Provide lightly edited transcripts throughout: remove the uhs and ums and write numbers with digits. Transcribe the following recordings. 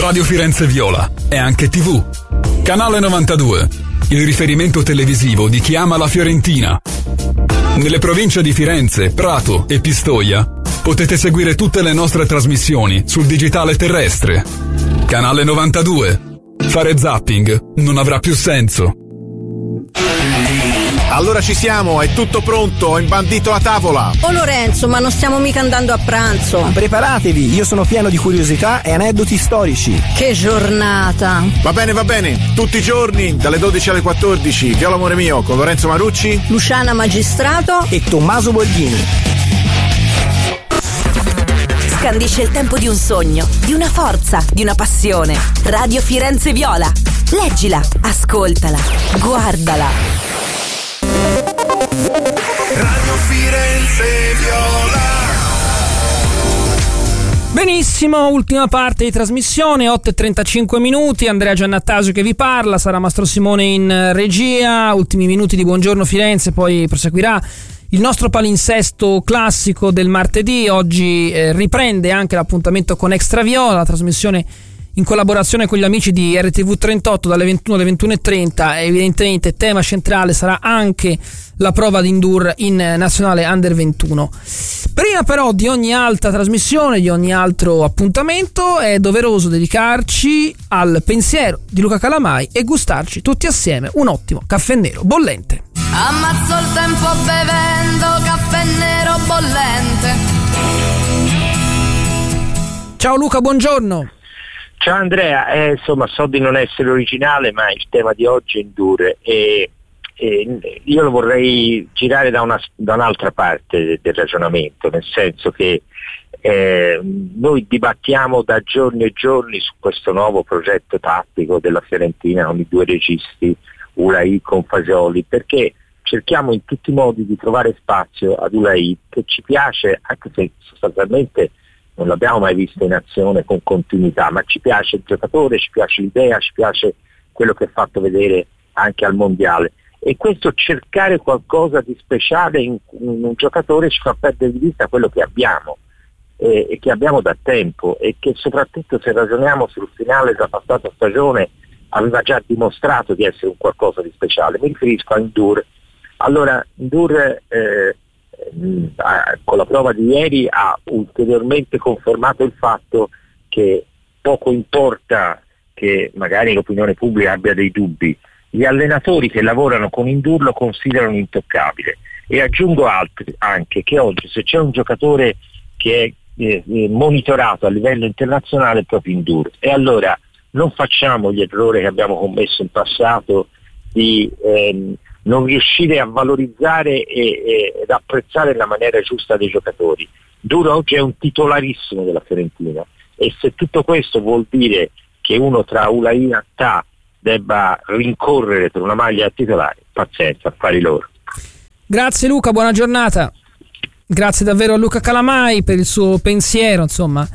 Radio Firenze Viola è anche TV. Canale 92, il riferimento televisivo di chi ama la Fiorentina. Nelle province di Firenze, Prato e Pistoia potete seguire tutte le nostre trasmissioni sul digitale terrestre. Canale 92. Fare zapping non avrà più senso. Allora ci siamo, è tutto pronto, ho imbandito la tavola. Oh Lorenzo, ma non stiamo mica andando a pranzo. Preparatevi, io sono pieno di curiosità e aneddoti storici. Che giornata. Va bene, tutti i giorni, dalle 12 alle 14, Viola amore mio, con Lorenzo Marucci, Luciana Magistrato e Tommaso Borghini. Scandisce il tempo di un sogno, di una forza, di una passione. Radio Firenze Viola. Leggila, ascoltala, guardala. Radio Firenze Viola. Benissimo, ultima parte di trasmissione, 8:35 minuti. Andrea Giannattasio che vi parla, Sara Mastro Simone in regia. Ultimi minuti di Buongiorno Firenze, poi proseguirà il nostro palinsesto classico del martedì. Oggi riprende anche l'appuntamento con Extra Viola, la trasmissione in collaborazione con gli amici di RTV 38 dalle 21 alle 21:30. Evidentemente tema centrale sarà anche la prova di Indoor in nazionale Under 21. Prima però di ogni altra trasmissione, di ogni altro appuntamento, è doveroso dedicarci al pensiero di Luca Calamai e gustarci tutti assieme un ottimo caffè nero bollente. Ammazzo il tempo bevendo caffè nero bollente. Ciao Luca, buongiorno. Ciao Andrea, insomma so di non essere originale, ma il tema di oggi è Indoor e io lo vorrei girare da un'altra parte del ragionamento, nel senso che noi dibattiamo da giorni e giorni su questo nuovo progetto tattico della Fiorentina con i due registi, Ulai con Fasioli, perché cerchiamo in tutti i modi di trovare spazio ad Ulai, che ci piace, anche se sostanzialmente non l'abbiamo mai visto in azione con continuità, ma ci piace il giocatore, ci piace l'idea, ci piace quello che ha fatto vedere anche al mondiale, e questo cercare qualcosa di speciale in un giocatore ci fa perdere di vista quello che abbiamo e che abbiamo da tempo, e che soprattutto se ragioniamo sul finale della passata stagione aveva già dimostrato di essere un qualcosa di speciale. Mi riferisco a Indoor. Allora Indoor con la prova di ieri ha ulteriormente confermato il fatto che poco importa che magari l'opinione pubblica abbia dei dubbi, gli allenatori che lavorano con Indoor lo considerano intoccabile, e aggiungo anche che oggi se c'è un giocatore che è monitorato a livello internazionale è proprio Indoor, e allora non facciamo gli errori che abbiamo commesso in passato di non riuscire a valorizzare ed apprezzare la maniera giusta dei giocatori. Indoor oggi è un titolarissimo della Fiorentina, e se tutto questo vuol dire che uno tra Ulai e Attà debba rincorrere per una maglia titolare, pazienza, affari loro. Grazie Luca, buona giornata. Grazie davvero a Luca Calamai per il suo pensiero, insomma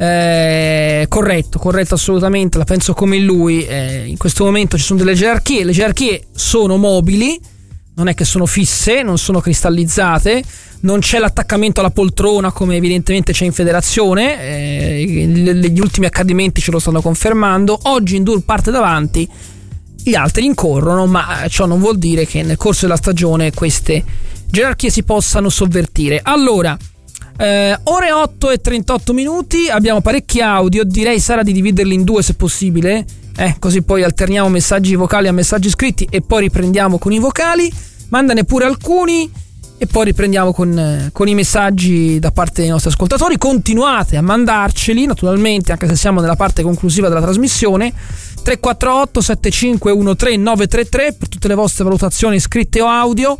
corretto assolutamente, la penso come lui. In questo momento ci sono delle gerarchie, le gerarchie sono mobili, non è che sono fisse, non sono cristallizzate, non c'è l'attaccamento alla poltrona come evidentemente c'è in federazione, gli ultimi accadimenti ce lo stanno confermando. Oggi Indoor parte davanti, gli altri incorrono, ma ciò non vuol dire che nel corso della stagione queste gerarchie si possano sovvertire. Allora, ore 8:38 minuti, abbiamo parecchi audio, direi Sara di dividerli in due se possibile, così poi alterniamo messaggi vocali a messaggi scritti e poi riprendiamo con i vocali. Mandane pure alcuni e poi riprendiamo con i messaggi da parte dei nostri ascoltatori. Continuate a mandarceli naturalmente, anche se siamo nella parte conclusiva della trasmissione. 348 7513 933 per tutte le vostre valutazioni scritte o audio,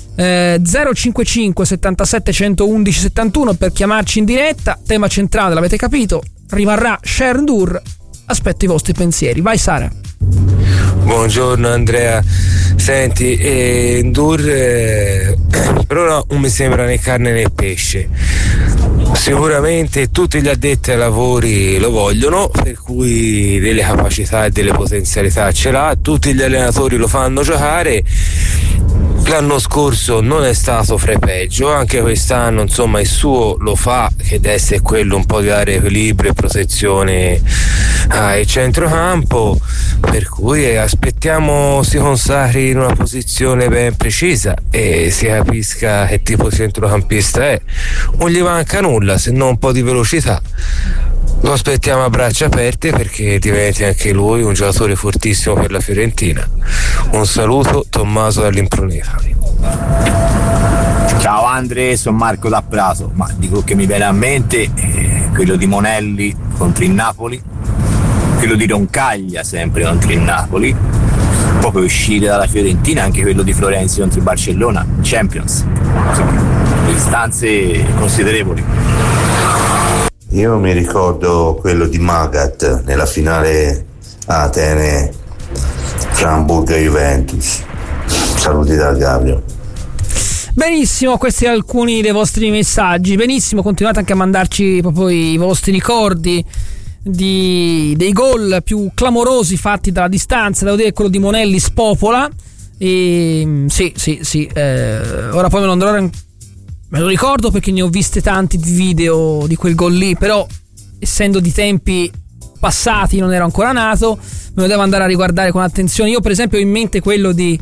055 77 111 71 per chiamarci in diretta. Tema centrale, l'avete capito, rimarrà Share Indoor. Aspetto i vostri pensieri. Vai Sara. Buongiorno Andrea, senti, Indoor per ora non mi sembra né carne né pesce. Sicuramente tutti gli addetti ai lavori lo vogliono, per cui delle capacità e delle potenzialità ce l'ha, tutti gli allenatori lo fanno giocare. L'anno scorso non è stato fra i peggio, anche quest'anno insomma il suo lo fa, che deve essere quello un po' di dare equilibrio e protezione il centrocampo, per cui aspettiamo si consacri in una posizione ben precisa e si capisca che tipo di centrocampista è. Non gli manca nulla se non un po' di velocità. Lo aspettiamo a braccia aperte perché diventi anche lui un giocatore fortissimo per la Fiorentina. Un saluto, Tommaso dall'Impruneta. Ciao Andre, sono Marco da Prato, ma dico che mi viene a mente quello di Monelli contro il Napoli, quello di Roncaglia sempre contro il Napoli, poi per uscire dalla Fiorentina anche quello di Florenzi contro il Barcellona, Champions, insomma, distanze considerevoli. Io mi ricordo quello di Magath nella finale a Atene fra Hamburgo e Juventus. Saluti da Gabriel. Benissimo, questi sono alcuni dei vostri messaggi. Benissimo, continuate anche a mandarci proprio i vostri ricordi dei gol più clamorosi fatti dalla distanza. Devo dire che quello di Monelli spopola. E sì. Ora poi me lo ricordo perché ne ho viste tanti di video di quel gol lì, però essendo di tempi passati, non ero ancora nato, me lo devo andare a riguardare con attenzione. Io per esempio ho in mente quello di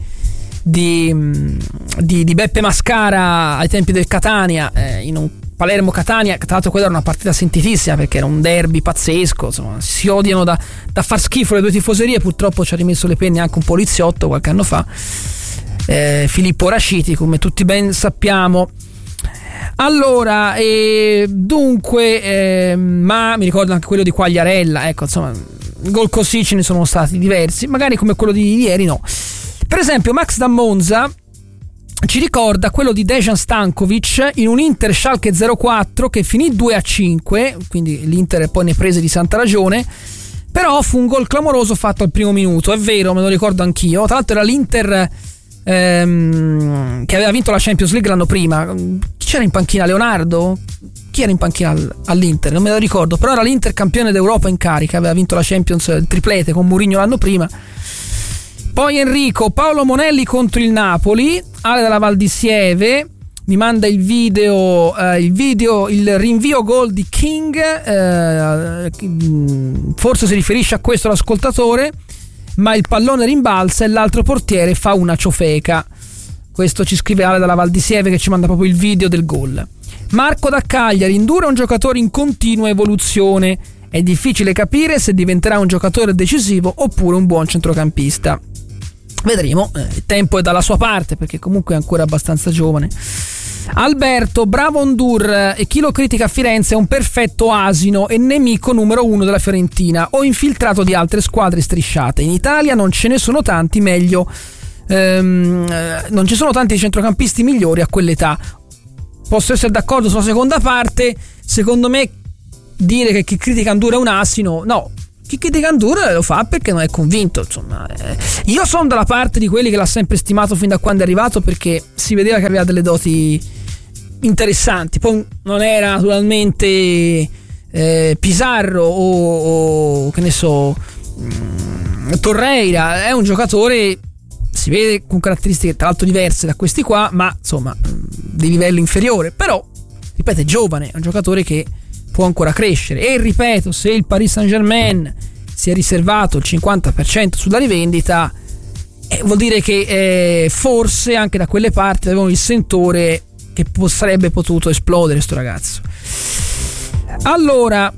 Beppe Mascara ai tempi del Catania, in un Palermo-Catania, tra l'altro quella era una partita sentitissima perché era un derby pazzesco, insomma, si odiano da far schifo le due tifoserie. Purtroppo ci ha rimesso le penne anche un poliziotto qualche anno fa, Filippo Raciti, come tutti ben sappiamo. Allora, dunque, ma mi ricordo anche quello di Quagliarella, ecco, insomma, gol così ce ne sono stati diversi, magari come quello di ieri no. Per esempio Max da Monza ci ricorda quello di Dejan Stankovic in un Inter Schalke 04 che finì 2-5, quindi l'Inter poi ne prese di santa ragione, però fu un gol clamoroso fatto al primo minuto, è vero, me lo ricordo anch'io. Tra l'altro era l'Inter che aveva vinto la Champions League l'anno prima. Chi c'era in panchina? Leonardo? Chi era in panchina all'Inter? Non me lo ricordo, però era l'Inter campione d'Europa in carica, aveva vinto la Champions, il triplete con Mourinho l'anno prima. Poi Enrico, Paolo Monelli contro il Napoli. Ale dalla Val di Sieve mi manda il rinvio gol di King, forse si riferisce a questo l'ascoltatore, ma il pallone rimbalza e l'altro portiere fa una ciofeca. Questo ci scrive Ale dalla Val di Sieve, che ci manda proprio il video del gol. Marco da Cagliari, Indura è un giocatore in continua evoluzione, è difficile capire se diventerà un giocatore decisivo oppure un buon centrocampista. Vedremo, il tempo è dalla sua parte perché comunque è ancora abbastanza giovane. Alberto, bravo Ondur, e chi lo critica a Firenze è un perfetto asino e nemico numero 1 della Fiorentina o infiltrato di altre squadre strisciate. In Italia non ce ne sono tanti meglio, non ci sono tanti centrocampisti migliori a quell'età. Posso essere d'accordo sulla seconda parte. Secondo me dire che chi critica Ondur è un asino, no. Chi critica Ondur lo fa perché non è convinto, insomma. Io sono dalla parte di quelli che l'ha sempre stimato fin da quando è arrivato, perché si vedeva che aveva delle doti interessanti. Poi non era naturalmente Pizarro o che ne so, Torreira. È un giocatore, si vede, con caratteristiche tra l'altro diverse da questi qua, ma insomma di livello inferiore. Però, ripeto, è giovane, è un giocatore che può ancora crescere. E ripeto, se il Paris Saint-Germain si è riservato il 50% sulla rivendita, vuol dire che forse anche da quelle parti avevano il sentore che sarebbe potuto esplodere sto ragazzo. Allora,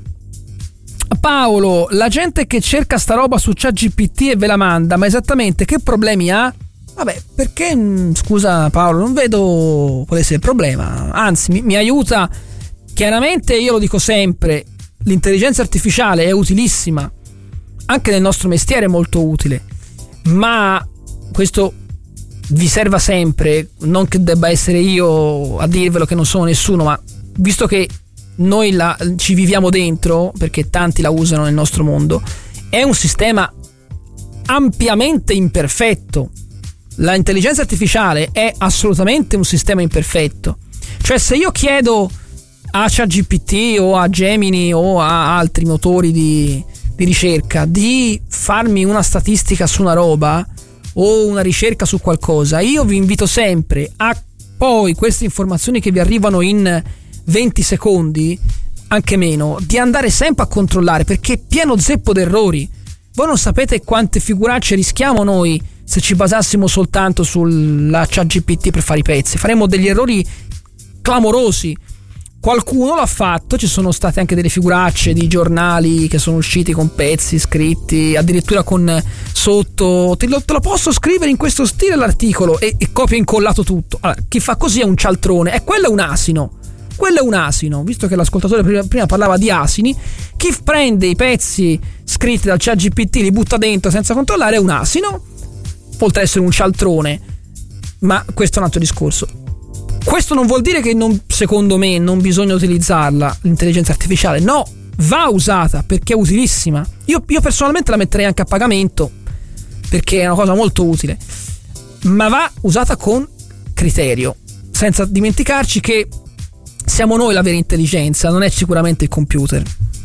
Paolo, la gente che cerca sta roba su ChatGPT e ve la manda, ma esattamente che problemi ha? Vabbè, perché, scusa Paolo, non vedo quale sia il problema, anzi mi aiuta. Chiaramente, io lo dico sempre, l'intelligenza artificiale è utilissima, anche nel nostro mestiere è molto utile, ma questo vi serva sempre, non che debba essere io a dirvelo, che non sono nessuno, ma visto che noi ci viviamo dentro, perché tanti la usano nel nostro mondo, è un sistema ampiamente imperfetto. La intelligenza artificiale è assolutamente un sistema imperfetto. Cioè, se io chiedo a ChatGPT o a Gemini o a altri motori di ricerca di farmi una statistica su una roba o una ricerca su qualcosa, io vi invito sempre a poi queste informazioni che vi arrivano in 20 secondi anche meno, di andare sempre a controllare, perché è pieno zeppo d'errori. Voi non sapete quante figuracce rischiamo noi se ci basassimo soltanto sulla ChatGPT per fare i pezzi. Faremmo degli errori clamorosi. Qualcuno l'ha fatto, ci sono state anche delle figuracce di giornali che sono usciti con pezzi scritti, addirittura con sotto te lo posso scrivere in questo stile l'articolo, e copia e incollato tutto. Allora, chi fa così è un cialtrone, e quello è un asino. Quello è un asino, visto che l'ascoltatore prima parlava di asini. Chi prende i pezzi scritti dal ChatGPT, li butta dentro senza controllare, è un asino, oltre ad essere un cialtrone. Ma questo è un altro discorso. Questo non vuol dire che secondo me non bisogna utilizzarla l'intelligenza artificiale. No, va usata perché è utilissima. Io personalmente la metterei anche a pagamento, perché è una cosa molto utile, ma va usata con criterio, senza dimenticarci che siamo noi la vera intelligenza, non è sicuramente il computer.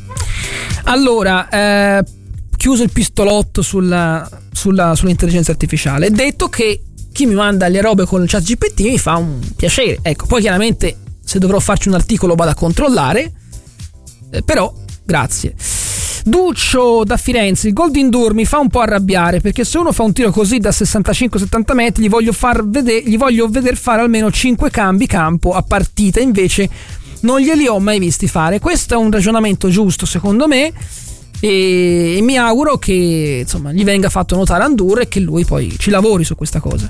Allora, chiuso il pistolotto sull'intelligenza artificiale, è detto che chi mi manda le robe con il ChatGPT mi fa un piacere. Ecco, poi chiaramente se dovrò farci un articolo vado a controllare, però grazie. Duccio da Firenze: il Golden Door mi fa un po' arrabbiare, perché se uno fa un tiro così da 65-70 metri gli voglio veder fare almeno 5 cambi campo a partita, invece non glieli ho mai visti fare. Questo è un ragionamento giusto secondo me, e mi auguro che insomma gli venga fatto notare a Ndur e che lui poi ci lavori su questa cosa.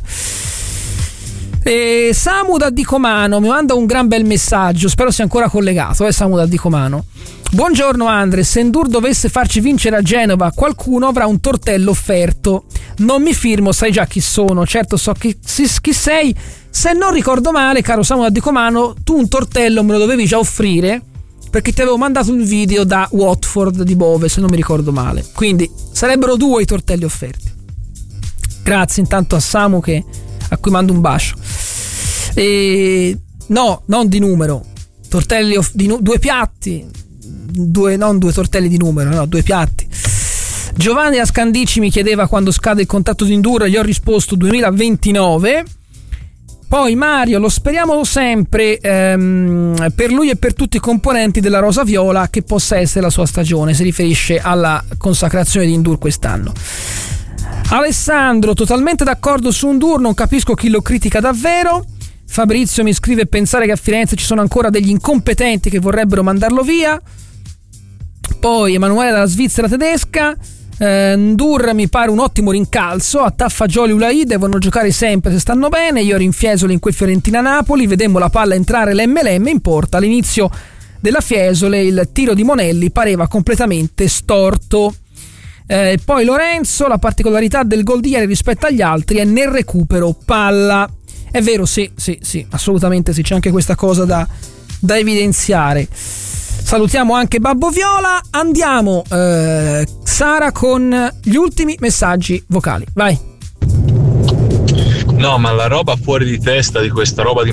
E Samu da Dicomano mi manda un gran bel messaggio, spero sia ancora collegato. Samu da Dicomano: buongiorno Andre, se Ndur dovesse farci vincere a Genova, qualcuno avrà un tortello offerto. Non mi firmo, sai già chi sono. Certo so chi sei. Se non ricordo male, caro Samu da Dicomano, tu un tortello me lo dovevi già offrire, perché ti avevo mandato il video da Watford di Bove, se non mi ricordo male. Quindi sarebbero 2 i tortelli offerti. Grazie intanto a Samu, a cui mando un bacio. No, non di numero, tortelli di 2 piatti, non 2 tortelli di numero, no, 2 piatti. Giovanni da Scandici mi chiedeva quando scade il contratto di Ndur, gli ho risposto 2029. Poi Mario: lo speriamo sempre per lui e per tutti i componenti della Rosa Viola che possa essere la sua stagione. Si riferisce alla consacrazione di Ndur quest'anno. Alessandro: totalmente d'accordo su Ndur, non capisco chi lo critica davvero. Fabrizio mi scrive: pensare che a Firenze ci sono ancora degli incompetenti che vorrebbero mandarlo via. Poi Emanuele dalla Svizzera tedesca: Ndur mi pare un ottimo rincalzo, a Taffagioli Ulai devono giocare sempre se stanno bene. Io ero in Fiesole in quel Fiorentina-Napoli, vedemmo la palla entrare l'MLM in porta. All'inizio della Fiesole il tiro di Monelli pareva completamente storto. Poi Lorenzo: la particolarità del gol di ieri rispetto agli altri è nel recupero palla. È vero, sì, assolutamente sì, c'è anche questa cosa da evidenziare. Salutiamo anche Babbo Viola. Andiamo Sara con gli ultimi messaggi vocali. Vai. No, ma la roba fuori di testa di questa roba di